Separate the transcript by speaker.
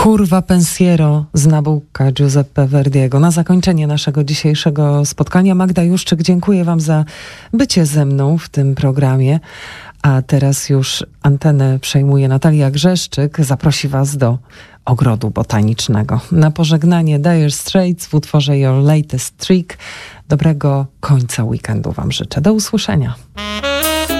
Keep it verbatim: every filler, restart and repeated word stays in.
Speaker 1: Curva Pensiero z Nabucca Giuseppe Verdiego. Na zakończenie naszego dzisiejszego spotkania Magda Juszczyk, dziękuję wam za bycie ze mną w tym programie. A teraz już antenę przejmuje Natalia Grzeszczyk. Zaprosi was do Ogrodu Botanicznego. Na pożegnanie Dire Straits w utworze Your Latest Trick. Dobrego końca weekendu wam życzę. Do usłyszenia.